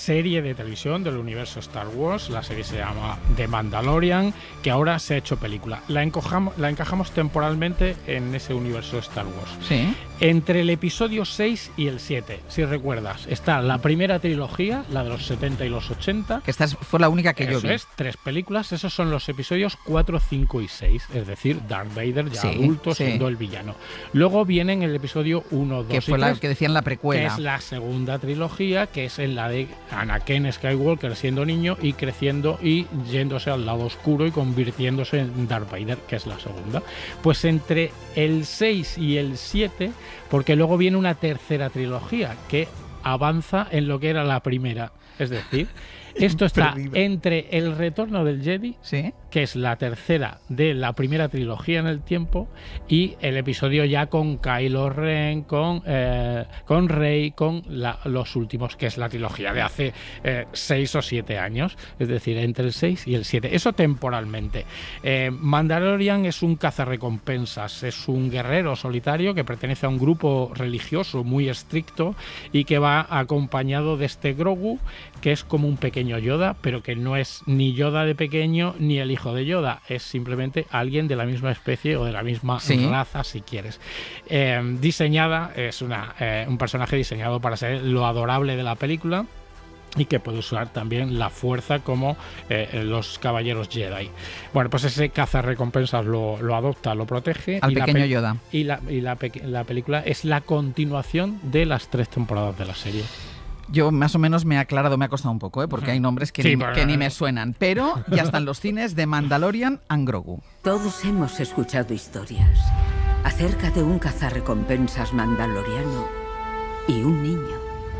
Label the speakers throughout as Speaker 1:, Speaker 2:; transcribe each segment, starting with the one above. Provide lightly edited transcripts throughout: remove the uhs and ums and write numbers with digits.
Speaker 1: serie de televisión del universo Star Wars. La serie se llama The Mandalorian, que ahora se ha hecho película. La encajamos temporalmente en ese universo Star Wars.
Speaker 2: Sí.
Speaker 1: Entre el episodio 6 y el 7, si recuerdas, está la primera trilogía, la de los 70 y los 80.
Speaker 2: Que esta fue la única que yo vi.
Speaker 1: Eso es, 3 películas. Esos son los episodios 4, 5 y 6. Es decir, Darth Vader ya adulto, siendo el villano. Luego vienen el episodio 1, 2 y 3.
Speaker 2: Que fue la que decían la precuela.
Speaker 1: Que es la segunda trilogía, que es en la de Anakin Skywalker siendo niño y creciendo y yéndose al lado oscuro y convirtiéndose en Darth Vader, que es la segunda. Pues entre el 6 y el 7, porque luego viene una tercera trilogía que avanza en lo que era la primera. Es decir, esto está entre El Retorno del Jedi, que es la tercera de la primera trilogía en el tiempo, y el episodio ya con Kylo Ren, con Rey, con los últimos, que es la trilogía de hace 6 o 7 años, es decir, entre el 6 y el 7. Eso temporalmente. Mandalorian es un cazarrecompensas, es un guerrero solitario que pertenece a un grupo religioso muy estricto y que va acompañado de este Grogu, que es como un pequeño Yoda, pero que no es ni Yoda de pequeño ni el hijo de Yoda, es simplemente alguien de la misma especie o de la misma raza, si quieres. Diseñada, es un personaje diseñado para ser lo adorable de la película y que puede usar también la fuerza como los caballeros Jedi. Bueno, pues ese cazarrecompensas lo adopta, lo protege.
Speaker 2: Al pequeño Yoda.
Speaker 1: Y la película es la continuación de las 3 temporadas de la serie.
Speaker 2: Yo más o menos me ha costado un poco, porque hay nombres que ni me suenan. Pero ya están los cines de Mandalorian and Grogu.
Speaker 3: Todos hemos escuchado historias acerca de un cazarrecompensas mandaloriano y un niño.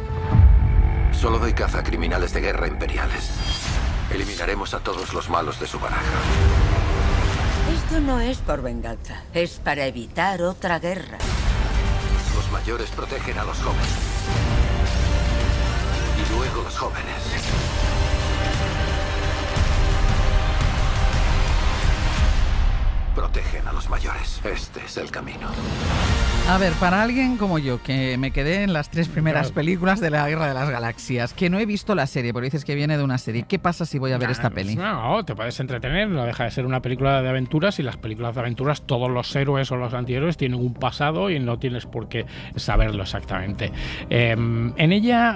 Speaker 4: Solo doy caza a criminales de guerra imperiales. Eliminaremos a todos los malos de su baraja.
Speaker 3: Esto no es por venganza, es para evitar otra guerra.
Speaker 4: Los mayores protegen a los jóvenes. Y luego los jóvenes protegen a los mayores. Este es el camino.
Speaker 2: A ver, para alguien como yo, que me quedé en las 3 primeras películas de la Guerra de las Galaxias, que no he visto la serie, porque dices que viene de una serie, ¿qué pasa si voy a ver esta peli?
Speaker 1: No, te puedes entretener, no deja de ser una película de aventuras, y las películas de aventuras, todos los héroes o los antihéroes tienen un pasado y no tienes por qué saberlo exactamente. En ella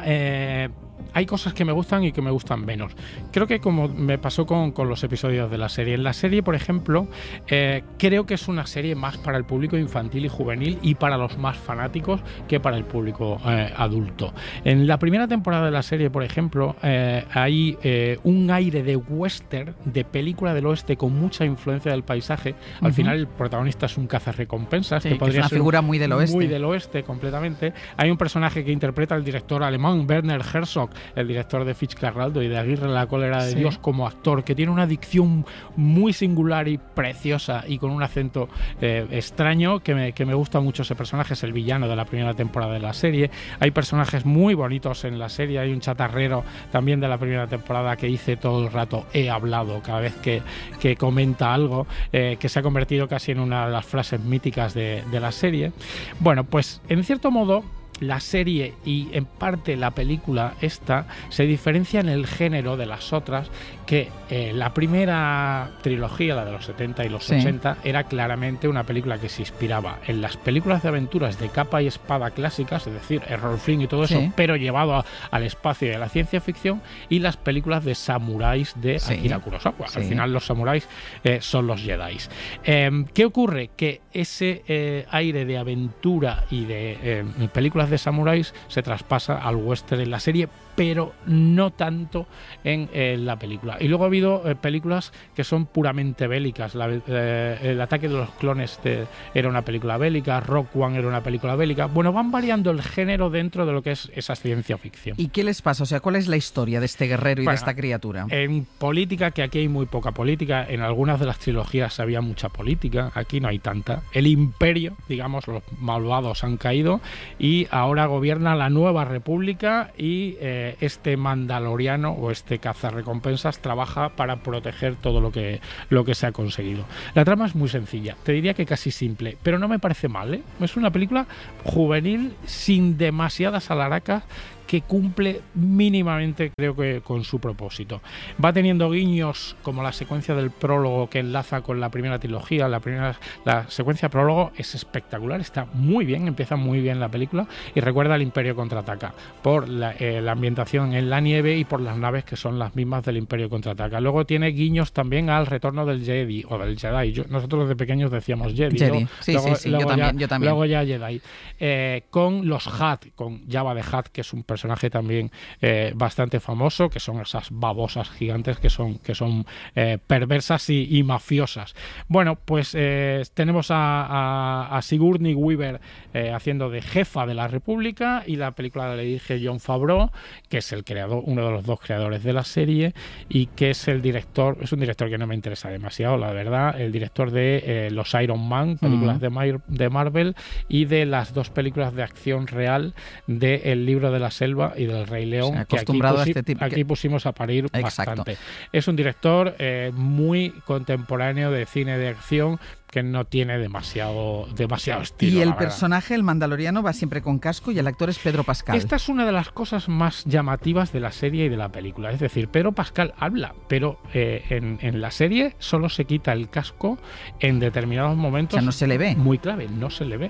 Speaker 1: hay cosas que me gustan y que me gustan menos. Creo que como me pasó con los episodios de la serie. En la serie, por ejemplo, creo que es una serie más para el público infantil y juvenil y para los más fanáticos que para el público adulto. En la primera temporada de la serie, por ejemplo, hay un aire de western, de película del oeste con mucha influencia del paisaje. Al final el protagonista es un cazarrecompensas, que podría
Speaker 2: es una figura muy del oeste.
Speaker 1: Muy del oeste, completamente. Hay un personaje que interpreta el director alemán Werner Herzog, el director de Fitzcarraldo y de Aguirre la cólera de Dios, como actor, que tiene una dicción muy singular y preciosa y con un acento extraño que me gusta mucho. Ese personaje es el villano de la primera temporada de la serie. Hay personajes muy bonitos en la serie. Hay un chatarrero también de la primera temporada que dice todo el rato "he hablado" cada vez que comenta algo, que se ha convertido casi en una de las frases míticas de la serie. Bueno, pues en cierto modo la serie y en parte la película esta se diferencia en el género de las otras, que la primera trilogía, la de los 70 y los 80, era claramente una película que se inspiraba en las películas de aventuras de capa y espada clásicas, es decir, Errol Flynn y todo eso, pero llevado al espacio y a la ciencia ficción, y las películas de samuráis de Akira Kurosawa. Al final los samuráis son los Jedis. ¿Qué ocurre? Que ese aire de aventura y de películas de samuráis se traspasa al western en la serie, pero no tanto en la película. Y luego ha habido películas que son puramente bélicas. El ataque de los clones era una película bélica, Rock One era una película bélica. Bueno, van variando el género dentro de lo que es esa ciencia ficción.
Speaker 2: ¿Y qué les pasa? O sea, ¿cuál es la historia de este guerrero y de esta criatura?
Speaker 1: En política, que aquí hay muy poca política, en algunas de las trilogías había mucha política, aquí no hay tanta. El imperio, digamos, los malvados han caído y ahora gobierna la nueva república, y este mandaloriano o este cazarrecompensas trabaja para proteger todo lo que se ha conseguido. La trama es muy sencilla, te diría que casi simple, pero no me parece mal, ¿eh? Es una película juvenil sin demasiadas alaracas que cumple mínimamente, creo que, con su propósito. Va teniendo guiños como la secuencia del prólogo que enlaza con la primera trilogía. La secuencia prólogo es espectacular, está muy bien, empieza muy bien la película y recuerda al Imperio Contraataca por la ambientación en la nieve y por las naves que son las mismas del Imperio Contraataca. Luego tiene guiños también al retorno del Jedi o del Jedi. Nosotros de pequeños decíamos Jedi.
Speaker 2: Sí, yo también.
Speaker 1: Luego ya Jedi. Con los Hutt, con Jabba the Hutt, que es un personaje también bastante famoso, que son esas babosas gigantes que son perversas y mafiosas. Bueno, pues tenemos a Sigourney Weaver haciendo de jefa de la República, y la película la dirige Jon Favreau, que es uno de los dos creadores de la serie, y que es un director que no me interesa demasiado, la verdad, el director de los Iron Man, películas de Marvel, y de las dos películas de acción real de El libro de la selva y del Rey León,
Speaker 2: acostumbrado
Speaker 1: que aquí pusimos a parir bastante. Es un director muy contemporáneo de cine de acción, que no tiene demasiado estilo.
Speaker 2: Y el personaje, el mandaloriano, va siempre con casco y el actor es Pedro Pascal.
Speaker 1: Esta es una de las cosas más llamativas de la serie y de la película. Es decir, Pedro Pascal habla, pero en la serie solo se quita el casco en determinados momentos.
Speaker 2: O sea, no se le ve.
Speaker 1: Muy clave, no se le ve.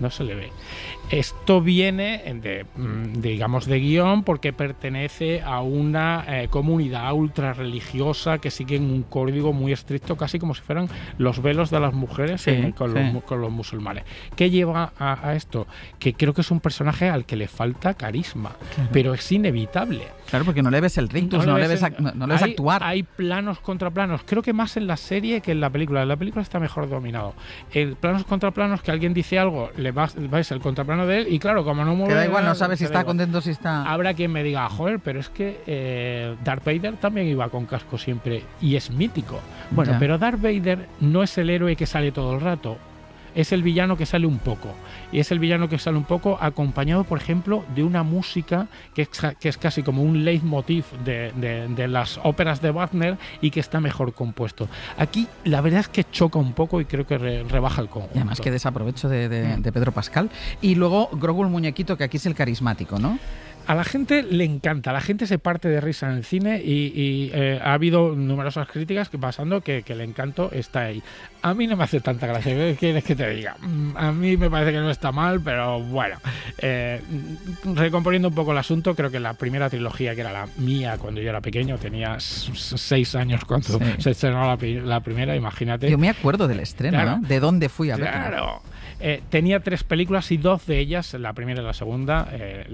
Speaker 1: Esto viene digamos de guión, porque pertenece a una comunidad ultra religiosa que siguen un código muy estricto, casi como si fueran los velos de las mujeres con los musulmanes. ¿Qué lleva a esto? Que creo que es un personaje al que le falta carisma, pero es inevitable.
Speaker 2: Claro, porque no le ves el rictus, no le ves actuar. Hay
Speaker 1: planos contra planos, creo que más en la serie que en la película. En la película está mejor dominado. El planos contra planos, que alguien dice algo, vais el contraplano de él, y claro, como no mueve...
Speaker 2: Te da igual, no sabes si está contento, si está...
Speaker 1: Habrá quien me diga, joder, pero es que Darth Vader también iba con casco siempre, y es mítico. Bueno, pero Darth Vader no es el héroe que sale todo el rato. Es el villano que sale un poco. Y es el villano que sale un poco acompañado, por ejemplo, de una música que es casi como un leitmotiv de las óperas de Wagner, y que está mejor compuesto. Aquí la verdad es que choca un poco y creo que rebaja el conjunto.
Speaker 2: Y además que desaprovecho de Pedro Pascal. Y luego Grogu el muñequito, que aquí es el carismático, ¿no?
Speaker 1: A la gente le encanta, la gente se parte de risa en el cine, y ha habido numerosas críticas pasando que el encanto está ahí. A mí no me hace tanta gracia, ¿qué quieres que te diga? A mí me parece que no está mal, pero bueno, recomponiendo un poco el asunto, creo que la primera trilogía, que era la mía cuando yo era pequeño, tenía 6 años cuando se estrenó la primera, imagínate.
Speaker 2: Yo me acuerdo del estreno, claro, ¿no? De dónde fui a verla.
Speaker 1: Claro. Tenía 3 películas, y 2 de ellas, la primera y la segunda,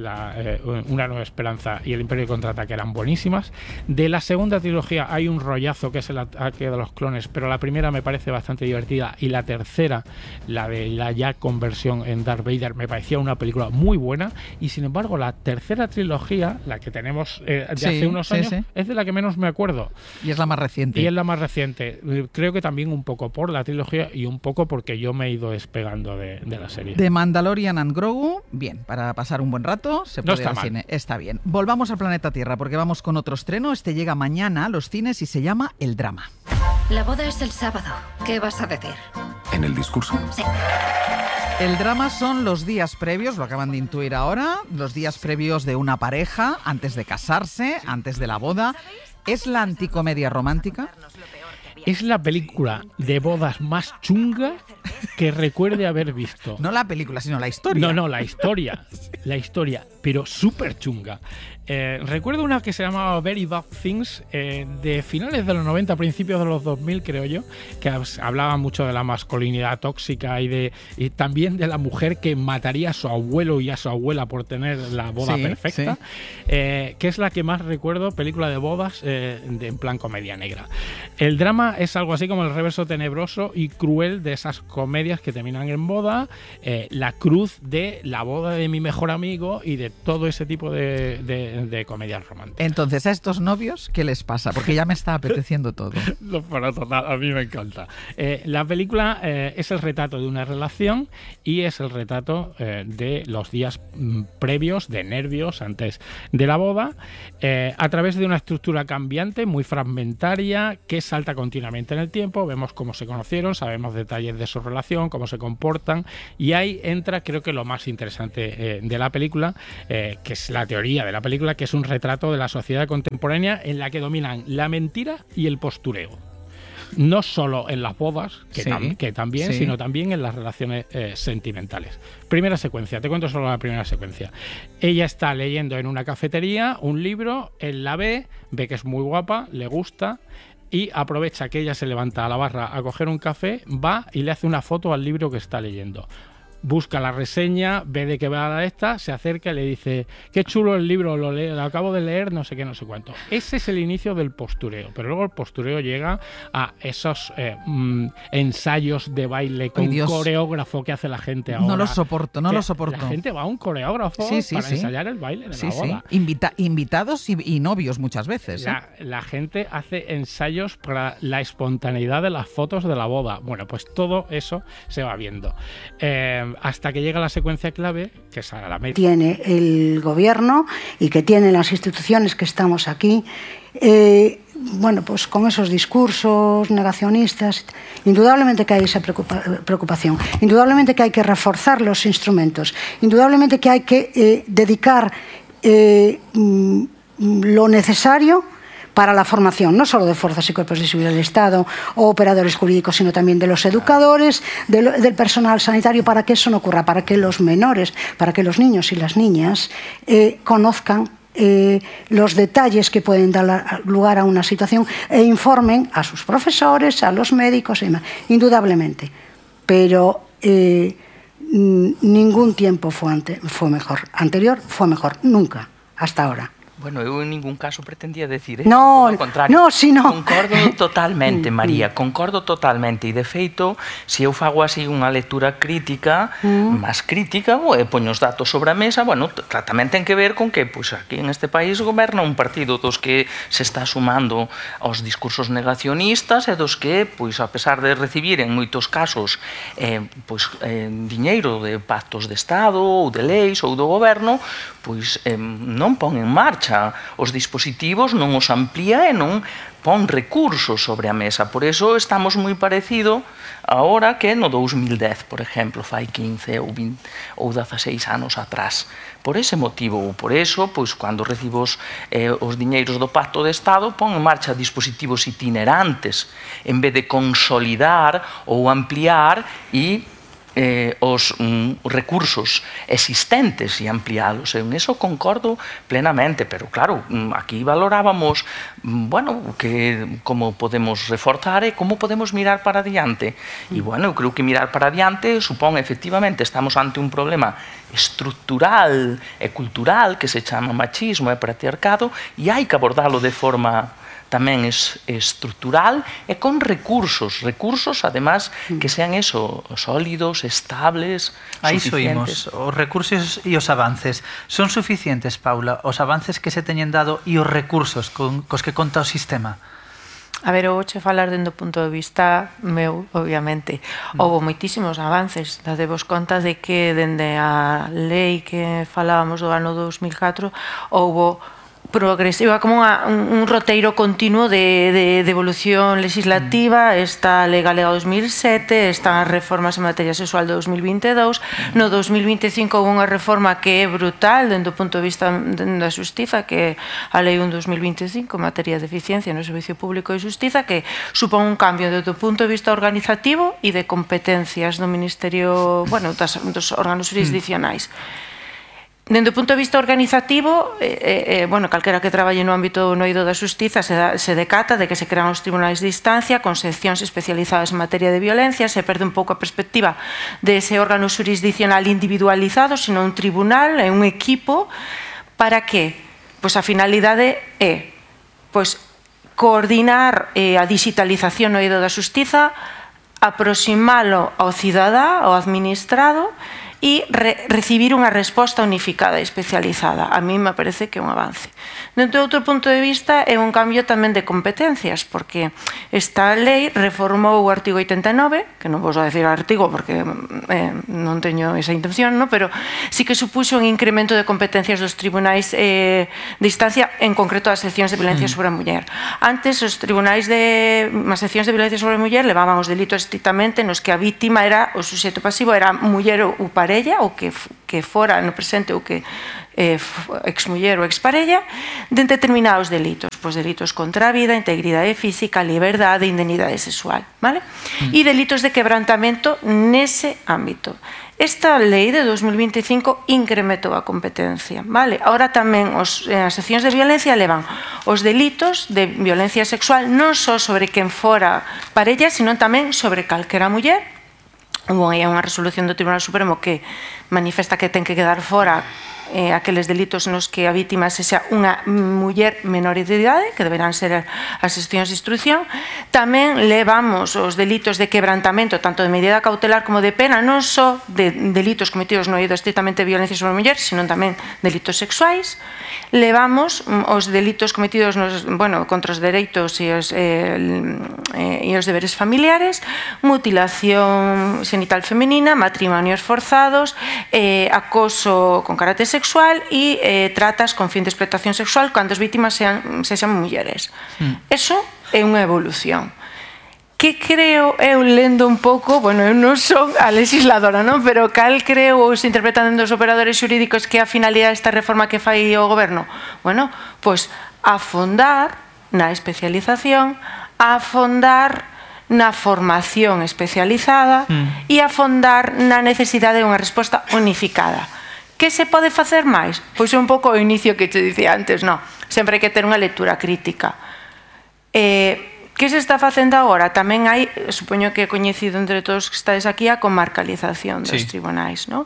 Speaker 1: Una Nueva Esperanza y El Imperio Contraataca, eran buenísimas. De la segunda trilogía hay un rollazo, que es El Ataque de los Clones, pero la primera me parece bastante divertida, y la tercera, la de la ya conversión en Darth Vader, me parecía una película muy buena. Y sin embargo, la tercera trilogía, la que tenemos de hace unos años, es de la que menos me acuerdo.
Speaker 2: Y es la más reciente.
Speaker 1: Creo que también un poco por la trilogía y un poco porque yo me he ido despegando de la serie.
Speaker 2: De Mandalorian and Grogu, bien, para pasar un buen rato, se puede ir al cine. Está bien. Volvamos al planeta Tierra, porque vamos con otro estreno. Este llega mañana a los cines y se llama El Drama.
Speaker 5: La boda es el sábado. ¿Qué vas a decir?
Speaker 4: ¿En el discurso?
Speaker 5: Sí.
Speaker 2: El drama son los días previos, lo acaban de intuir ahora, los días previos de una pareja, antes de casarse, antes de la boda. ¿Es la anticomedia romántica?
Speaker 1: Es la película de bodas más chunga que recuerde haber visto.
Speaker 2: No la película, sino la historia.
Speaker 1: No, la historia. La historia, pero súper chunga. Recuerdo una que se llamaba Very Bad Things, de finales de los 90, principios de los 2000, creo yo, que hablaba mucho de la masculinidad tóxica y también de la mujer que mataría a su abuelo y a su abuela por tener la boda perfecta, que es la que más recuerdo, película de bodas en plan comedia negra. El drama es algo así como el reverso tenebroso y cruel de esas comedias que terminan en boda, la cruz de la boda de mi mejor amigo y de todo ese tipo de de comedias románticas.
Speaker 2: Entonces, ¿a estos novios qué les pasa? Porque ya me está apeteciendo todo.
Speaker 1: No, pero total, a mí me encanta. La película es el retrato de una relación y es el retrato de los días previos, de nervios antes de la boda, a través de una estructura cambiante, muy fragmentaria, que salta continuamente en el tiempo. Vemos cómo se conocieron, sabemos detalles de su relación, cómo se comportan, y ahí entra, creo que lo más interesante de la película, que es la teoría de la película, que es un retrato de la sociedad contemporánea en la que dominan la mentira y el postureo. No solo en las bodas, que también, sino también en las relaciones sentimentales. Primera secuencia, te cuento solo la primera secuencia. Ella está leyendo en una cafetería un libro, él la ve que es muy guapa, le gusta, y aprovecha que ella se levanta a la barra a coger un café, va y le hace una foto al libro que está leyendo. Busca la reseña, ve de qué va esta, se acerca y le dice: qué chulo el libro, lo acabo de leer, no sé qué, no sé cuánto. Ese es el inicio del postureo, pero luego el postureo llega a esos ensayos de baile con coreógrafo que hace la gente ahora.
Speaker 2: No lo soporto.
Speaker 1: La gente va a un coreógrafo para ensayar el baile de la boda.
Speaker 2: Invitados y novios muchas veces.
Speaker 1: La gente hace ensayos para la espontaneidad de las fotos de la boda. Bueno, pues todo eso se va viendo. Hasta que llega la secuencia clave, que es a la media.
Speaker 6: Tiene el gobierno y que tienen las instituciones que estamos aquí, bueno, pues con esos discursos negacionistas, indudablemente que hay esa preocupación, indudablemente que hay que reforzar los instrumentos, indudablemente que hay que dedicar lo necesario para la formación, no solo de fuerzas y cuerpos de seguridad del Estado o operadores jurídicos, sino también de los educadores, del personal sanitario, para que eso no ocurra, para que los menores, para que los niños y las niñas conozcan los detalles que pueden dar lugar a una situación e informen a sus profesores, a los médicos y demás, indudablemente. Pero ningún tiempo fue mejor. Anterior fue mejor, nunca, hasta ahora.
Speaker 7: Bueno, eu en ningún caso pretendía decir eso,
Speaker 6: no,
Speaker 7: ao contrario.
Speaker 6: No, si no.
Speaker 7: Concordo totalmente, María, concordo totalmente. E, de feito, se eu fago así unha lectura crítica, máis crítica, poño os datos sobre a mesa, bueno, tamén ten que ver con que pois, aquí en este país goberna un partido dos que se está sumando aos discursos negacionistas e dos que, pois, a pesar de recibir en moitos casos diñeiro de pactos de Estado ou de leis ou do goberno, pois non pon en marcha os dispositivos, non os amplía e non pon recursos sobre a mesa. Por eso estamos moi parecido agora que no 2010, por exemplo, fai 15 ou 20 ou 16 anos atrás. Por ese motivo, ou por eso, pois, cando recibo os diñeiros do Pacto de Estado, pon en marcha dispositivos itinerantes, en vez de consolidar ou ampliar e os recursos existentes e amplialos. En eso concordo plenamente, pero claro, aquí valorábamos, bueno, que como podemos reforzar e como podemos mirar para diante. E, bueno, eu creo que mirar para diante supón, efectivamente, estamos ante un problema estrutural e cultural que se chama machismo e patriarcado e hai que abordarlo de forma tamén estrutural e con recursos, además, que sean eso, sólidos, estables,
Speaker 8: aí
Speaker 7: suficientes.
Speaker 8: Os recursos e os avances son suficientes, Paula, os avances que se teñen dado e os recursos cos que conta o sistema?
Speaker 9: A ver, eu vouche falar dende o punto de vista meu, obviamente. Houve moitísimos avances. Dadevos conta de que dende a lei que falábamos do ano 2004 houve progresiva, como un roteiro continuo de evolución legislativa. Está a Lei Galega 2007, están as reformas en materia sexual de 2022, no 2025 houve unha reforma que é brutal dentro do punto de vista da xustiza, que é a Lei 1 2025 en materia de eficiencia no Servicio Público de Xustiza, que supón un cambio desde o punto de vista organizativo e de competencias do Ministerio, bueno, dos órganos jurisdiccionais. Dende o punto de vista organizativo, bueno, calquera que traballe no ámbito no eido da xustiza se decata de que se crean os tribunais de instancia con seccións especializadas en materia de violencia, se perde un pouco a perspectiva de ese órgano jurisdiccional individualizado, sino un tribunal e un equipo. Para que? Pois a finalidade é coordinar a digitalización no eido da xustiza, aproximalo ao cidadá, ao administrado, e recibir unha resposta unificada e especializada. A mí me parece que é un avance. Dentro de outro punto de vista, é un cambio tamén de competencias, porque esta lei reformou o artigo 89, que non vos vou decir o artigo porque non teño esa intención, no? Pero sí que supuxo un incremento de competencias dos tribunais de instancia, en concreto as seccións de violencia sobre a muller. Antes, os tribunais as seccións de violencia sobre a muller levaban os delitos estrictamente nos que a vítima era o suxeito pasivo, era muller ou parella, ou que fora no presente ou que exmuller ou exparella, de determinados delitos, pois delitos contra a vida, integridade física, liberdade, indemnidade sexual, vale? E delitos de quebrantamento nese ámbito. Esta lei de 2025 incrementou a competencia, vale? Ahora tamén as seccións de violencia levan os delitos de violencia sexual non só sobre quen fora parella, sino tamén sobre calquera muller. Hai unha resolución do Tribunal Supremo que manifesta que ten que quedar fora aqueles delitos nos que a vítima sexa unha muller menor de idade, que deberán ser as seccións de instrucción. Tamén levamos os delitos de quebrantamento, tanto de medida cautelar como de pena, non só de delitos cometidos no eido estrictamente de violencia sobre a muller, sino tamén delitos sexuais. Levamos os delitos cometidos contra os dereitos e os deberes familiares, mutilación xenital femenina, matrimonios forzados, acoso con carácter sexual e tratas con fin de explotación sexual cando as vítimas sexan mulleres. Eso é unha evolución. Que creo, eu lendo un pouco, eu non son a legisladora, non? Pero cal creo ou se interpretan dos operadores xurídicos que a finalidade desta reforma que fai o goberno? Pois afondar na especialización, afondar na formación especializada e afondar na necesidade de unha resposta unificada. Que se pode facer máis? Pois é un pouco o inicio que te dicía antes, non? Sempre hai que ter unha lectura crítica. Que se está facendo agora? Tamén hai, supoño que é coñecido entre todos que estáis aquí, a comarcalización dos tribunais, non?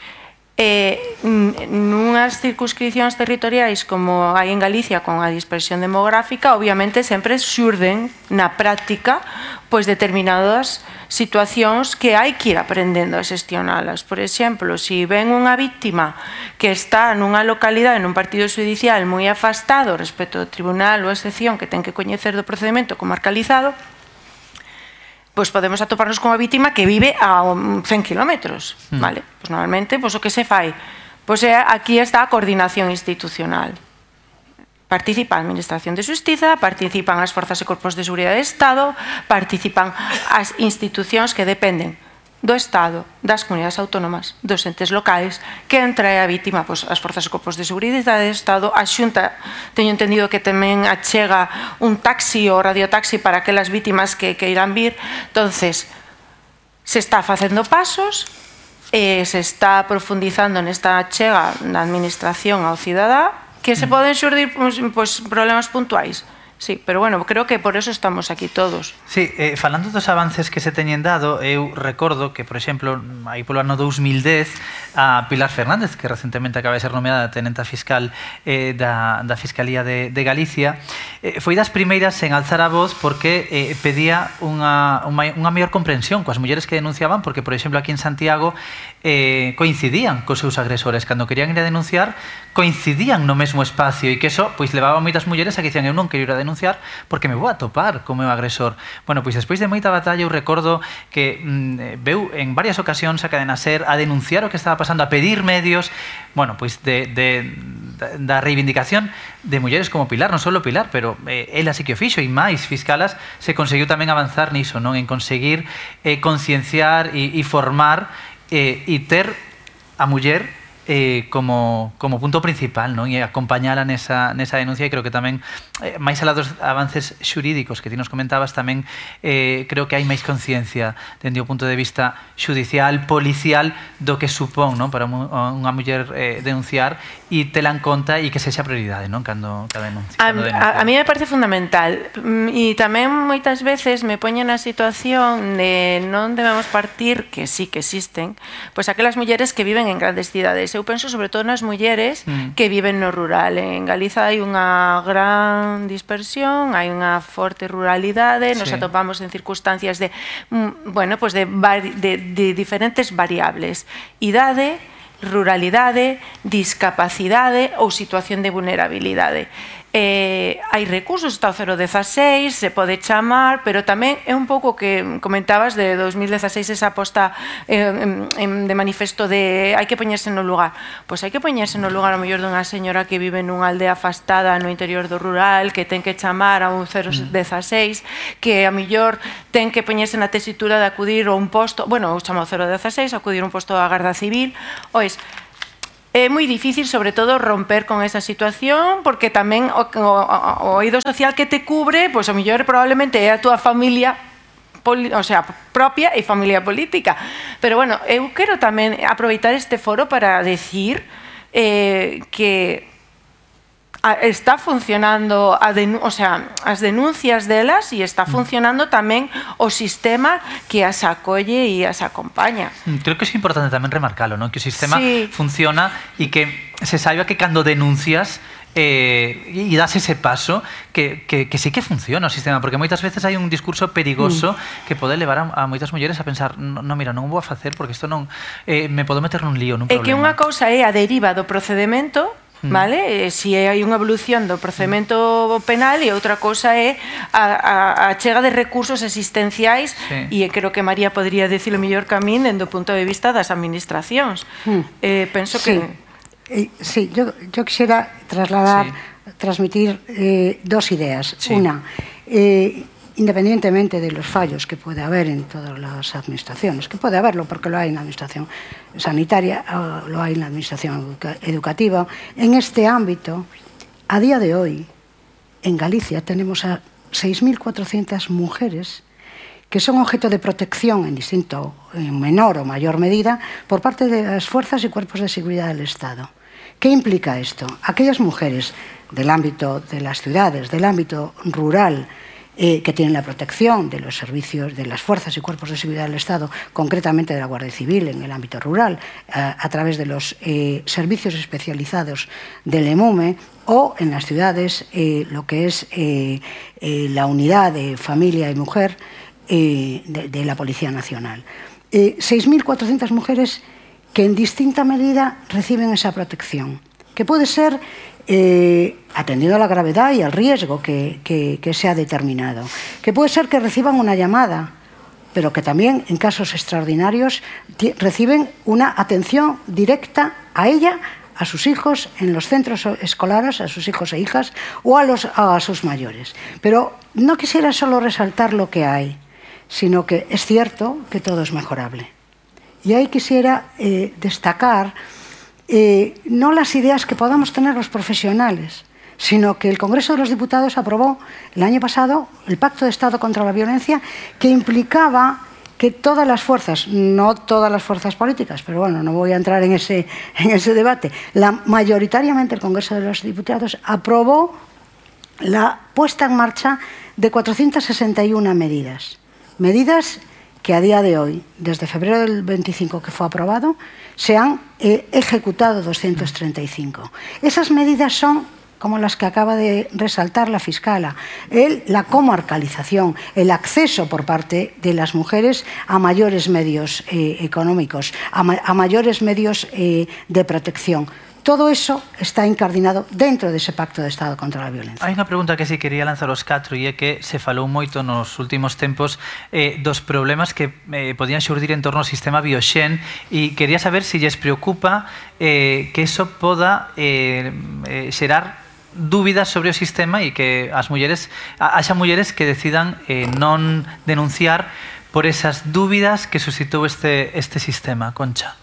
Speaker 9: Nunhas circunscripcións territoriais como hai en Galicia con a dispersión demográfica, obviamente sempre xurden na práctica pois determinadas situacións que hai que ir aprendendo a xestionalas. Por exemplo, se ven unha víctima que está nunha localidade, nun partido judicial moi afastado respecto ao tribunal ou a excepción que ten que coñecer do procedimento comarcalizado, pois podemos atoparnos con unha vítima que vive a 100 kilómetros, vale? Pois normalmente, o que se fai? Pois aquí está a coordinación institucional. Participa a Administración de Xustiza, participan as forzas e corpos de seguridade do Estado, participan as institucións que dependen do Estado, das comunidades autónomas, dos entes locais, que trae a vítima, as forzas e corpos de seguridade do Estado, a Xunta, teño entendido que tamén achega un taxi ou radiotaxi para aquelas vítimas que irán vir. Entonces, se está facendo pasos, se está profundizando nesta achega da administración ao cidadá, que se poden xurdir problemas puntuais. Sí, pero creo que por eso estamos aquí todos.
Speaker 8: Sí, falando dos avances que se teñen dado, eu recordo que, por exemplo, aí polo ano 2010, a Pilar Fernández, que recentemente acaba de ser nomeada tenenta fiscal da Fiscalía de Galicia, foi das primeiras en alzar a voz porque pedía unha maior comprensión coas mulleres que denunciaban, porque, por exemplo, aquí en Santiago coincidían cos seus agresores. Cando querían ir a denunciar, coincidían no mesmo espacio e que eso levaba moitas mulleres a que dicían eu non quero ir a denunciar porque me vou a topar co meu agresor. Pois despois de moita batalla eu recordo que veu en varias ocasións a Cadena SER a denunciar o que estaba pasando, a pedir medios, da reivindicación de mulleres como Pilar, non só Pilar, pero ela sí que o fixo e máis fiscalas se conseguiu tamén avanzar niso, non? En conseguir concienciar e formar e ter a muller como punto principal, non? E acompañala nesa denuncia, e creo que tamén máis alá dos avances xurídicos que ti nos comentabas, tamén creo que hai máis conciencia dende o punto de vista xudicial, policial, do que supón, non? Para unha muller denunciar e tela en conta e que sexa prioridade, non? Cando denuncia.
Speaker 9: A mí me parece fundamental, e tamén moitas veces me poñen na situación de non debemos partir, que sí que existen, pois aquelas mulleres que viven en grandes cidades mulleres, eu penso sobre todo nas mulleres que viven no rural. En Galiza hai unha gran dispersión, hai unha forte ruralidade, nos atopamos en circunstancias de, bueno, pues de diferentes variables. Idade, ruralidade, discapacidade ou situación de vulnerabilidade. Hai recursos, está o 016, se pode chamar, pero tamén é un pouco que comentabas de 2016 esa posta de manifesto de hai que poñerse no lugar. Pois hai que poñerse no lugar ao mellor dunha señora que vive nunha aldea afastada no interior do rural, que ten que chamar a un 016, que a mellor ten que poñerse na tesitura de acudir a un posto, bueno, chama o 016, acudir a un posto da Garda Civil. Ois, é moi difícil, sobre todo, romper con esa situación, porque tamén o eido social que te cubre, pois o mellor probablemente é a túa familia, o sea, propia e familia política. Pero, bueno, eu quero tamén aproveitar este foro para decir que está funcionando as denuncias delas e está funcionando tamén o sistema que as acolle e as acompaña.
Speaker 8: Creo que é importante tamén remarcalo, ¿no? Que o sistema funciona e que se saiba que cando denuncias e das ese paso que sí que funciona o sistema, porque moitas veces hai un discurso perigoso que pode levar a moitas mulleres a pensar mira, non o vou a facer porque isto non me podo meter nun lío, nun problema.
Speaker 9: É que unha cousa é a deriva do procedemento, vale? Si hai unha evolución do procedimento penal e outra cousa é a chega de recursos existenciais e creo que María podría dicilo mellor que a min dende o punto de vista das administracións. Penso que...
Speaker 6: Sí, yo quisiera transmitir dos ideas. Una, independientemente de los fallos que puede haber en todas las administraciones, que puede haberlo porque lo hay en la administración sanitaria, lo hay en la administración educativa, en este ámbito, a día de hoy, en Galicia tenemos a 6.400 mujeres que son objeto de protección en menor o mayor medida por parte de las fuerzas y cuerpos de seguridad del Estado. ¿Qué implica esto? Aquellas mujeres del ámbito de las ciudades, del ámbito rural, que tienen la protección de los servicios de las fuerzas y cuerpos de seguridad del Estado, concretamente de la Guardia Civil en el ámbito rural, a través de los servicios especializados del EMUME, o en las ciudades lo que es la unidad de familia y mujer de la Policía Nacional. 6.400 mujeres que en distinta medida reciben esa protección, que puede ser atendiendo a la gravedad y al riesgo que se ha determinado, que puede ser que reciban una llamada, pero que también en casos extraordinarios reciben una atención directa a ella, a sus hijos en los centros escolares, a sus hijos e hijas o a sus mayores. Pero no quisiera solo resaltar lo que hay, sino que es cierto que todo es mejorable. Y ahí quisiera destacar no las ideas que podamos tener los profesionales, sino que el Congreso de los Diputados aprobó el año pasado el Pacto de Estado contra la Violencia, que implicaba que todas las fuerzas, no todas las fuerzas políticas, pero bueno, no voy a entrar en ese debate, mayoritariamente el Congreso de los Diputados aprobó la puesta en marcha de 461 medidas que a día de hoy, desde febrero del 25 que fue aprobado, se han ejecutado 235. Esas medidas son como las que acaba de resaltar la fiscala, la comarcalización, el acceso por parte de las mujeres a mayores medios económicos, a mayores medios de protección. Todo eso está incardinado dentro dese Pacto de Estado contra a Violencia.
Speaker 8: Hai unha pregunta que si quería lanzar aos catro e é que se falou moito nos últimos tempos dos problemas que podían xurdir en torno ao sistema Bioxen e quería saber se lles preocupa que eso poda xerar dúbidas sobre o sistema e que as mulleres haxa mulleres que decidan non denunciar por esas dúbidas que suscitou este sistema. Concha.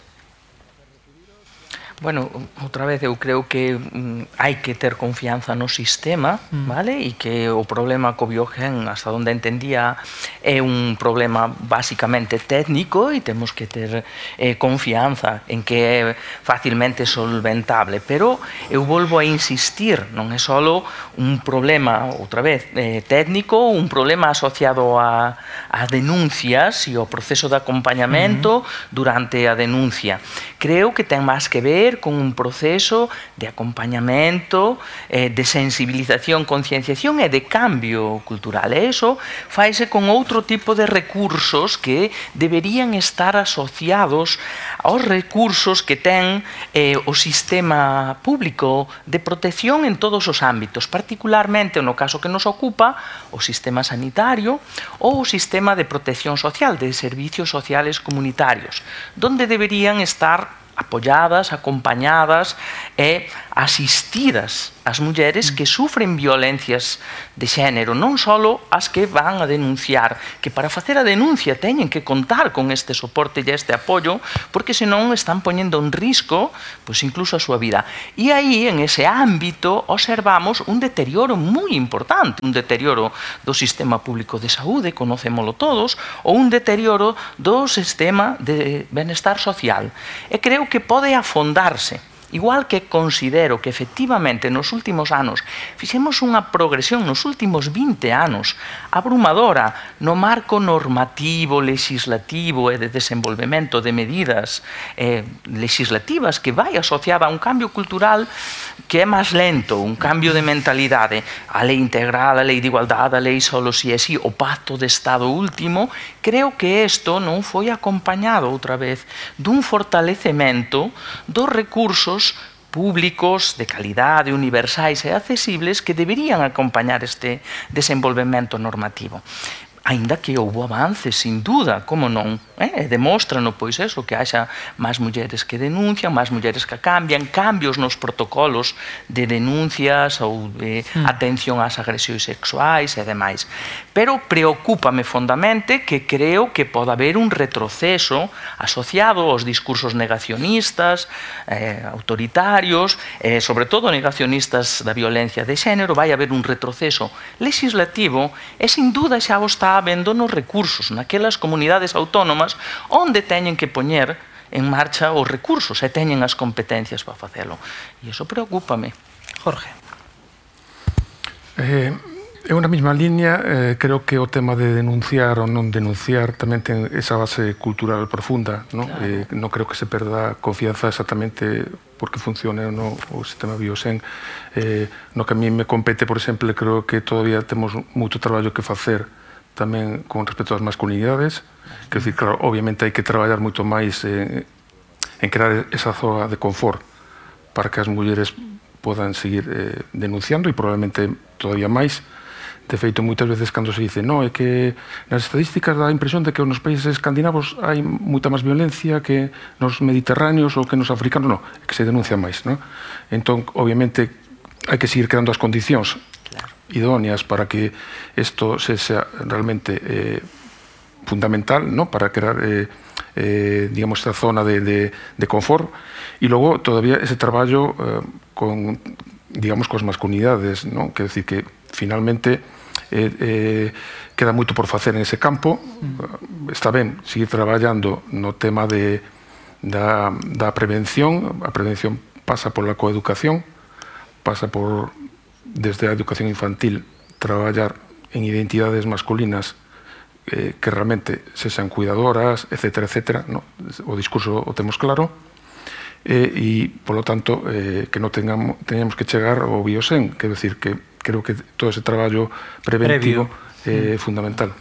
Speaker 7: Bueno, outra vez, eu creo que hai que ter confianza no sistema, vale? E que o problema co Biogen, hasta onde entendía, é un problema basicamente técnico e temos que ter confianza en que é facilmente solventable. Pero eu volvo a insistir, non é só un problema, outra vez, técnico, un problema asociado a denuncias e ao proceso de acompañamento durante a denuncia. Creo que ten máis que ver ver con un proceso de acompañamento, de sensibilización, concienciación e de cambio cultural. E iso faise con outro tipo de recursos que deberían estar asociados aos recursos que ten o sistema público de protección en todos os ámbitos, particularmente no caso que nos ocupa o sistema sanitario ou o sistema de protección social, de servicios sociales comunitarios, donde deberían estar apoyadas, acompañadas e asistidas as mulleres que sufren violencias de xénero, non só as que van a denunciar, que para facer a denuncia teñen que contar con este soporte e este apoio, porque senón están poñendo en risco pois incluso a súa vida. E aí, en ese ámbito, observamos un deterioro moi importante, un deterioro do sistema público de saúde, conocémolo todos, ou un deterioro do sistema de benestar social. E creo que pode afondarse. Igual que considero que efectivamente nos últimos anos fixemos unha progresión nos últimos 20 anos abrumadora no marco normativo, legislativo e de desenvolvemento de medidas legislativas que vai asociada a un cambio cultural que é máis lento, un cambio de mentalidade, a lei integral, a lei de igualdade, a lei solo si é si, o pacto de Estado último, creo que isto non foi acompañado outra vez dun fortalecemento dos recursos públicos, de calidade, universais e accesibles que deberían acompañar este desenvolvemento normativo. Aínda que houve avances, sin duda, como non, demóstrano, pois eso, que haxa máis mulleres que denuncian, máis mulleres que cambian, cambios nos protocolos de denuncias ou de atención ás agresións sexuais e demais. Pero preocúpame fondamente que creo que pode haber un retroceso asociado aos discursos negacionistas, autoritarios, sobre todo negacionistas da violencia de xénero, vai haber un retroceso legislativo e, sin duda, xa o está habendo nos recursos, naquelas comunidades autónomas onde teñen que poñer en marcha os recursos e teñen as competencias para facelo. E iso preocúpame.
Speaker 8: Jorge.
Speaker 10: En unha mesma línea, creo que o tema de denunciar ou non denunciar tamén ten esa base cultural profunda, non? Claro. Non creo que se perda confianza exactamente porque funcione ou non o sistema Biosen. No que a mí me compete, por exemplo, creo que todavía temos moito traballo que facer tamén con respecto ás masculinidades. Quer dizer, claro, obviamente hai que traballar moito máis en crear esa zona de confort para que as mulleres podan seguir denunciando e probablemente todavía máis. De feito, moitas veces cando se dice no, é que nas estadísticas dá a impresión de que nos países escandinavos hai moita máis violencia que nos mediterráneos ou que nos africanos. Non, é que se denuncia máis, non? Entón, obviamente, hai que seguir creando as condicións idóneas para que isto sexa realmente fundamental, ¿no? Para crear digamos, esta zona de confort e logo todavía ese traballo con, digamos, coas masculinidades, ¿no? Quer decir que finalmente queda moito por facer en ese campo. Está ben seguir traballando no tema da prevención. A prevención pasa pola coeducación, pasa por desde a educación infantil, traballar en identidades masculinas que realmente sexan cuidadoras, etcétera, etcétera, ¿no? O discurso o temos claro, e, polo tanto, que non teñamos que chegar ao Biosen, quero decir que creo que todo ese traballo preventivo é fundamental.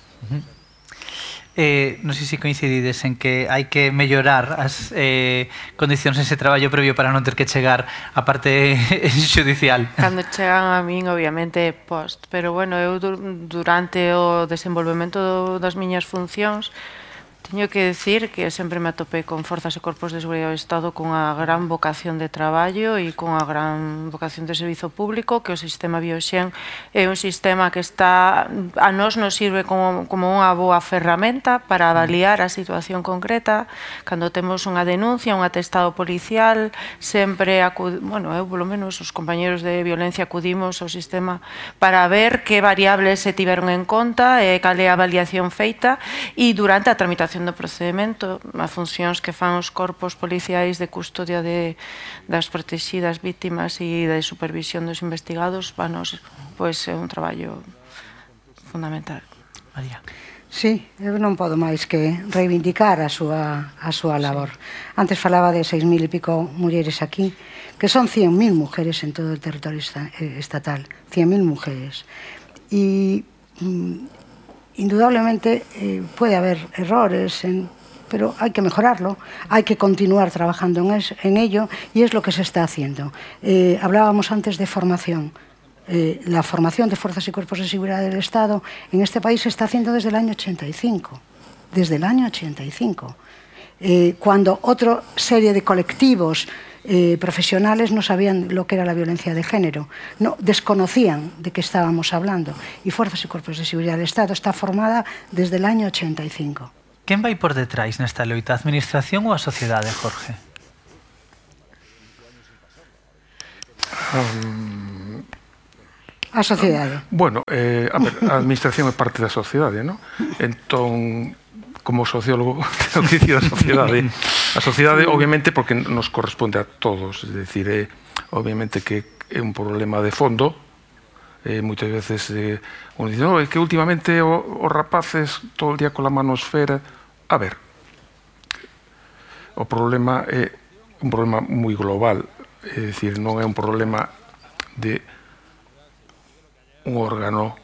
Speaker 8: Non sei se coincidides en que hai que mellorar as condicións ese traballo previo para non ter que chegar á parte judicial.
Speaker 9: Cando chegan a min, obviamente, post. Pero, bueno, eu durante o desenvolvemento das miñas funcións teño que decir que sempre me atopei con forzas e corpos de seguridade do Estado con a gran vocación de traballo e con a gran vocación de servizo público, que o sistema Biosen é un sistema que está a nos sirve como unha boa ferramenta para avaliar a situación concreta. Cando temos unha denuncia, un atestado policial, sempre bueno, eu polo menos os compañeros de violencia acudimos ao sistema para ver que variables se tiveron en conta e cal é a avaliación feita, e durante a tramitación do procedimento, as funcións que fan os corpos policiais de custodia das protegidas vítimas e de supervisión dos investigados, pois é un traballo fundamental.
Speaker 8: María.
Speaker 6: Sí, eu non podo máis que reivindicar a súa labor. Antes falaba de 6.000 e pico mulleres aquí, que son 100.000 mujeres en todo o territorio estatal, 100.000 mujeres. E indudablemente puede haber errores, pero hay que mejorarlo, hay que continuar trabajando en ello y es lo que se está haciendo. Hablábamos antes de formación. La formación de fuerzas y cuerpos de seguridad del Estado en este país se está haciendo desde el año 85. Desde el año 85. Cuando otra serie de colectivos profesionales no sabían lo que era la violencia de género, no desconocían de qué estábamos hablando. Y Fuerzas y Cuerpos de Seguridad del Estado está formada desde el año 85.
Speaker 8: Quen vai por detrás nesta loita? A administración ou a sociedade, Jorge?
Speaker 6: A sociedade.
Speaker 10: Bueno, a ver, a administración é parte da sociedade, non? Entón, como sociólogo, tengo que dicir a sociedade. A sociedade, obviamente, porque nos corresponde a todos. É dicir, obviamente que é un problema de fondo. Moitas veces uno dice, no, é que últimamente os rapaces todo o día con la manosfera. A ver, o problema é un problema moi global. É dicir, non é un problema de un órgano,